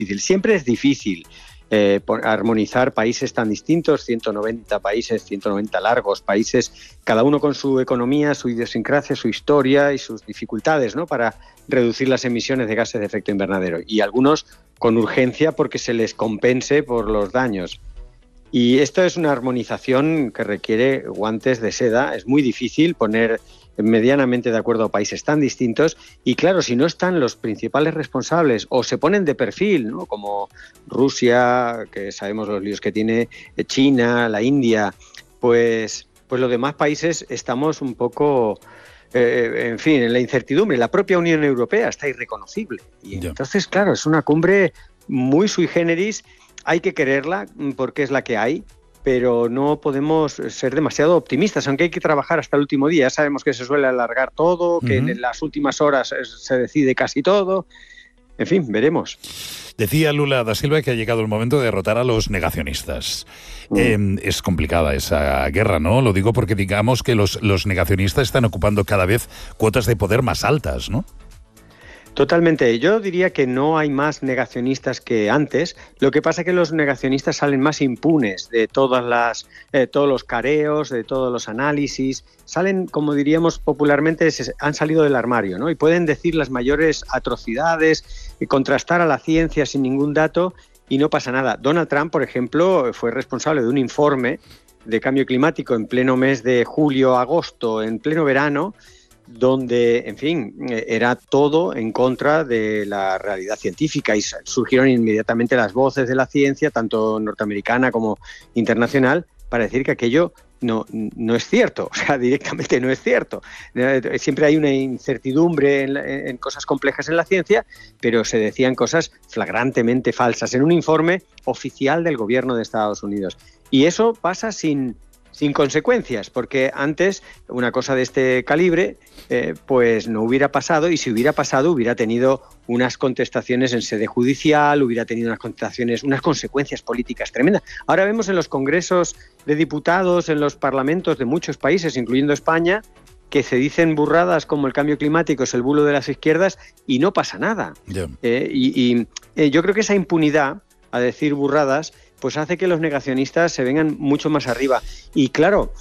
difícil. Siempre es difícil armonizar países tan distintos, 190 países, 190 largos países, cada uno con su economía, su idiosincrasia, su historia y sus dificultades, ¿no?, para reducir las emisiones de gases de efecto invernadero. Y algunos con urgencia porque se les compense por los daños. Y esto es una armonización que requiere guantes de seda. Es muy difícil poner medianamente de acuerdo a países tan distintos y claro, si no están los principales responsables o se ponen de perfil, ¿no?, como Rusia, que sabemos los líos que tiene, China, la India, pues los demás países estamos un poco, en fin, en la incertidumbre. La propia Unión Europea está irreconocible y entonces, claro, es una cumbre muy sui generis. Hay que quererla porque es la que hay, pero no podemos ser demasiado optimistas, aunque hay que trabajar hasta el último día. Ya sabemos que se suele alargar todo, que en las últimas horas se decide casi todo. En fin, veremos. Decía Lula da Silva que ha llegado el momento de derrotar a los negacionistas. Es complicada esa guerra, ¿no? Lo digo porque digamos que los negacionistas están ocupando cada vez cuotas de poder más altas, ¿no? Totalmente. Yo diría que no hay más negacionistas que antes. Lo que pasa es que los negacionistas salen más impunes de todos los careos, de todos los análisis. Salen, como diríamos popularmente, han salido del armario, ¿no? Y pueden decir las mayores atrocidades y contrastar a la ciencia sin ningún dato y no pasa nada. Donald Trump, por ejemplo, fue responsable de un informe de cambio climático en pleno mes de julio, agosto, en pleno verano, donde, en fin, era todo en contra de la realidad científica y surgieron inmediatamente las voces de la ciencia, tanto norteamericana como internacional, para decir que aquello no es cierto, o sea, directamente no es cierto. Siempre hay una incertidumbre en cosas complejas en la ciencia, pero se decían cosas flagrantemente falsas en un informe oficial del gobierno de Estados Unidos. Y eso pasa sin consecuencias, porque antes una cosa de este calibre pues no hubiera pasado, y si hubiera pasado hubiera tenido unas contestaciones en sede judicial, hubiera tenido unas consecuencias políticas tremendas. Ahora vemos en los congresos de diputados, en los parlamentos de muchos países, incluyendo España, que se dicen burradas como el cambio climático es el bulo de las izquierdas y no pasa nada. Yo creo que esa impunidad a decir burradas pues hace que los negacionistas se vengan mucho más arriba. Y claro,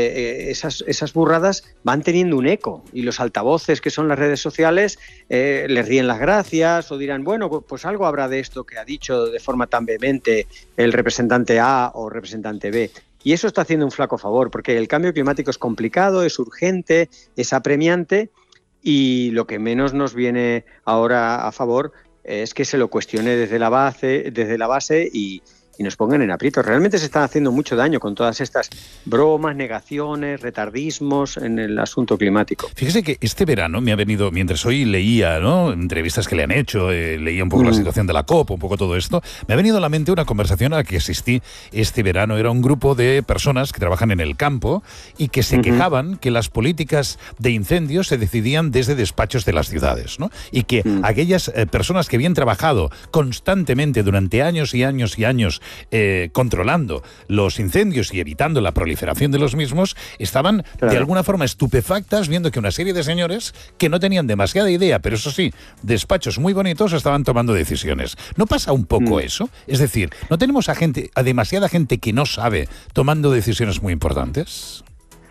esas burradas van teniendo un eco y los altavoces que son las redes sociales les ríen las gracias o dirán, bueno, pues algo habrá de esto que ha dicho de forma tan vehemente el representante A o representante B. Y eso está haciendo un flaco favor, porque el cambio climático es complicado, es urgente, es apremiante, y lo que menos nos viene ahora a favor es que se lo cuestione desde la base y nos pongan en aprietos. Realmente se está haciendo mucho daño con todas estas bromas, negaciones, retardismos en el asunto climático. Fíjese que este verano me ha venido, mientras hoy leía, ¿no?, entrevistas que le han hecho, leía un poco la situación de la COP, un poco todo esto, me ha venido a la mente una conversación a la que asistí este verano. Era un grupo de personas que trabajan en el campo y que se quejaban que las políticas de incendios se decidían desde despachos de las ciudades, ¿no? Y que aquellas personas que habían trabajado constantemente durante años y años y años controlando los incendios y evitando la proliferación de los mismos, estaban de alguna forma estupefactas viendo que una serie de señores que no tenían demasiada idea, pero eso sí, despachos muy bonitos, estaban tomando decisiones. ¿No pasa un poco eso? Es decir, ¿no tenemos a demasiada gente que no sabe tomando decisiones muy importantes?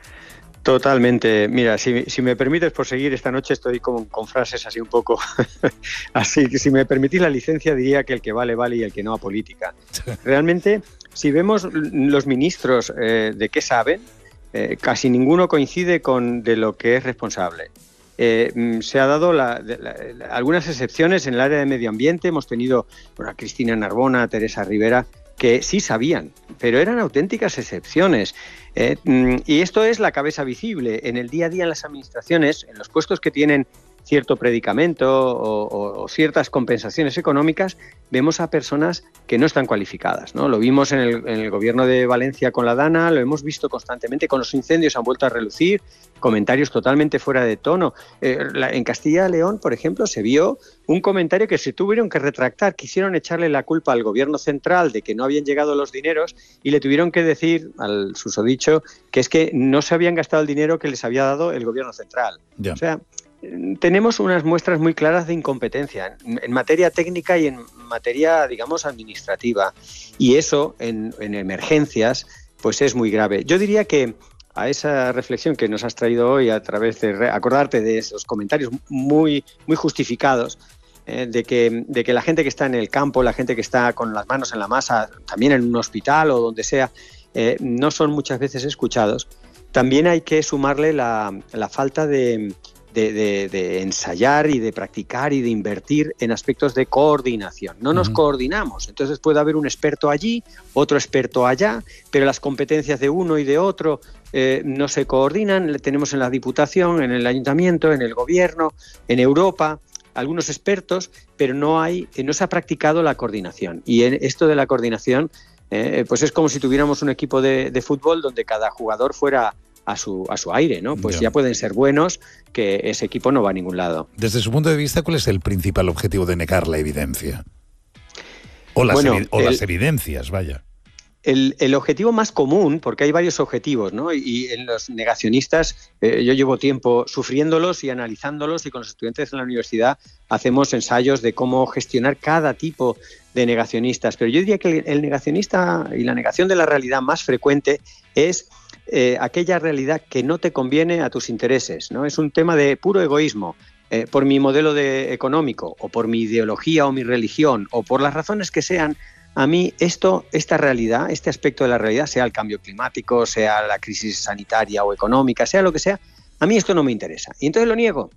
Totalmente. Mira, si me permites, por seguir, esta noche estoy con frases así un poco así, que si me permitís la licencia diría que el que vale, vale y el que no a política. Realmente, si vemos los ministros de qué saben, casi ninguno coincide con de lo que es responsable. Se ha dado algunas excepciones en el área de medio ambiente. Hemos tenido a Cristina Narbona, a Teresa Rivera, que sí sabían, pero eran auténticas excepciones. Y esto es la cabeza visible. En el día a día en las administraciones, en los puestos que tienen cierto predicamento o ciertas compensaciones económicas, vemos a personas que no están cualificadas, ¿no? Lo vimos en el gobierno de Valencia con la Dana, lo hemos visto constantemente con los incendios, han vuelto a relucir comentarios totalmente fuera de tono. En Castilla y León, por ejemplo, se vio un comentario que se tuvieron que retractar, quisieron echarle la culpa al gobierno central de que no habían llegado los dineros y le tuvieron que decir al susodicho que es que no se habían gastado el dinero que les había dado el gobierno central. O sea, tenemos unas muestras muy claras de incompetencia en materia técnica y en materia, digamos, administrativa. Y eso, en emergencias, pues es muy grave. Yo diría que a esa reflexión que nos has traído hoy a través de acordarte de esos comentarios muy, muy justificados, de que la gente que está en el campo, la gente que está con las manos en la masa, también en un hospital o donde sea, no son muchas veces escuchados. También hay que sumarle la falta de ensayar y de practicar y de invertir en aspectos de coordinación. No nos coordinamos, entonces puede haber un experto allí, otro experto allá, pero las competencias de uno y de otro no se coordinan. Tenemos en la Diputación, en el Ayuntamiento, en el Gobierno, en Europa, algunos expertos, pero no se ha practicado la coordinación. Y en esto de la coordinación, pues es como si tuviéramos un equipo de fútbol donde cada jugador fuera a su aire, ¿no? Pues ya pueden ser buenos, que ese equipo no va a ningún lado. Desde su punto de vista, ¿cuál es el principal objetivo de negar la evidencia? O las evidencias, vaya. El objetivo más común, porque hay varios objetivos, ¿no? Y en los negacionistas, yo llevo tiempo sufriéndolos y analizándolos, y con los estudiantes en la universidad hacemos ensayos de cómo gestionar cada tipo de negacionistas. Pero yo diría que el negacionista y la negación de la realidad más frecuente es aquella realidad que no te conviene a tus intereses, ¿no? Es un tema de puro egoísmo, por mi modelo económico, o por mi ideología o mi religión, o por las razones que sean. A mí esta realidad, este aspecto de la realidad, sea el cambio climático, sea la crisis sanitaria o económica, sea lo que sea, a mí esto no me interesa. Y entonces lo niego.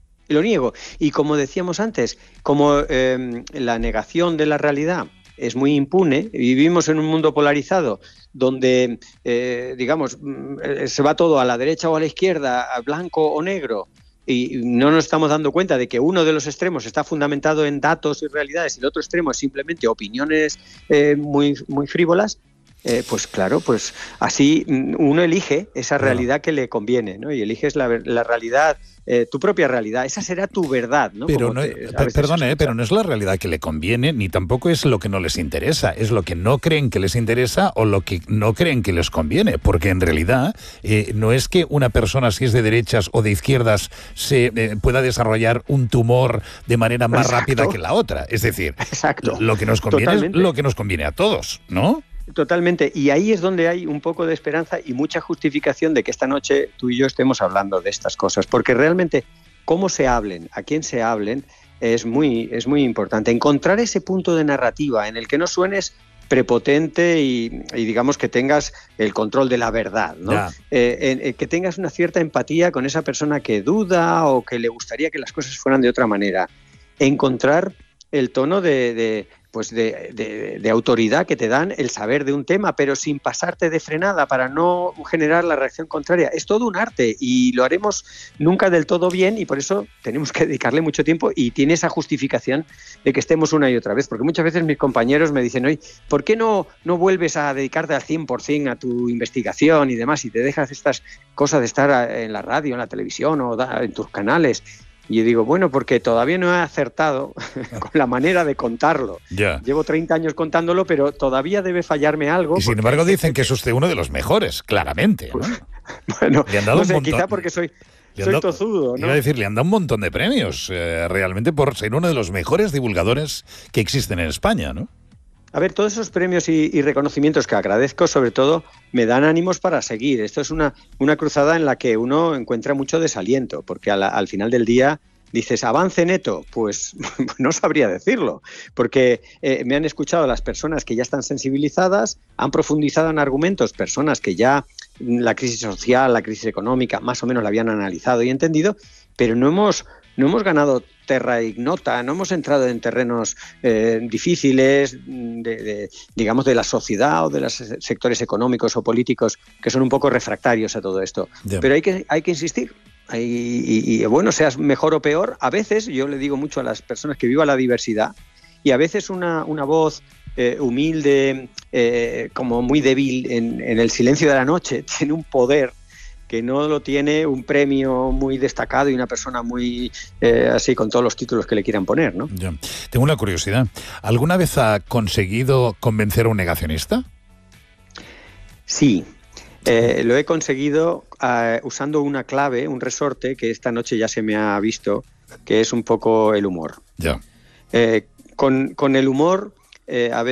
Y como decíamos antes, como la negación de la realidad es muy impune, vivimos en un mundo polarizado donde, digamos, se va todo a la derecha o a la izquierda, a blanco o negro, y no nos estamos dando cuenta de que uno de los extremos está fundamentado en datos y realidades y el otro extremo es simplemente opiniones muy, muy frívolas. Pues claro, pues así uno elige esa realidad que le conviene, ¿no? Y eliges la realidad, tu propia realidad. Esa será tu verdad, ¿no? Pero perdone, pero no es la realidad que le conviene, ni tampoco es lo que no les interesa. Es lo que no creen que les interesa o lo que no creen que les conviene. Porque en realidad no es que una persona, si es de derechas o de izquierdas, se pueda desarrollar un tumor de manera más rápida que la otra. Es decir, lo que nos conviene es lo que nos conviene a todos, ¿no? Totalmente, y ahí es donde hay un poco de esperanza y mucha justificación de que esta noche tú y yo estemos hablando de estas cosas, porque realmente cómo se hablen, a quién se hablen, es muy importante. Encontrar ese punto de narrativa en el que no suenes prepotente y digamos que tengas el control de la verdad, ¿no? Que tengas una cierta empatía con esa persona que duda o que le gustaría que las cosas fueran de otra manera. Encontrar el tono de autoridad que te dan el saber de un tema, pero sin pasarte de frenada para no generar la reacción contraria. Es todo un arte y lo haremos nunca del todo bien y por eso tenemos que dedicarle mucho tiempo y tiene esa justificación de que estemos una y otra vez, porque muchas veces mis compañeros me dicen, oye, ¿por qué no vuelves a dedicarte al 100% a tu investigación y demás y te dejas estas cosas de estar en la radio, en la televisión o en tus canales? Y yo digo, bueno, porque todavía no he acertado con la manera de contarlo. Llevo 30 años contándolo, pero todavía debe fallarme algo. Y sin embargo dicen que es usted uno de los mejores, claramente, ¿no? Bueno, le han dado quizá porque soy tozudo, ¿no? Iba a decir, le han dado un montón de premios, realmente por ser uno de los mejores divulgadores que existen en España, ¿no? A ver, todos esos premios y reconocimientos que agradezco, sobre todo, me dan ánimos para seguir. Esto es una cruzada en la que uno encuentra mucho desaliento, porque al final del día dices, avance neto, pues no sabría decirlo, porque me han escuchado las personas que ya están sensibilizadas, han profundizado en argumentos, personas que ya la crisis social, la crisis económica, más o menos la habían analizado y entendido, pero no hemos ganado terra ignota, no hemos entrado en terrenos difíciles digamos, de la sociedad o de los sectores económicos o políticos que son un poco refractarios a todo esto. Pero hay que insistir. Y bueno, seas mejor o peor, a veces, yo le digo mucho a las personas que vivan la diversidad, y a veces una voz humilde, como muy débil en el silencio de la noche, tiene un poder que no lo tiene un premio muy destacado y una persona muy así con todos los títulos que le quieran poner, ¿no? Tengo una curiosidad. ¿Alguna vez ha conseguido convencer a un negacionista? Sí. Lo he conseguido usando una clave, un resorte que esta noche ya se me ha visto que es un poco el humor. Ya. Con el humor, a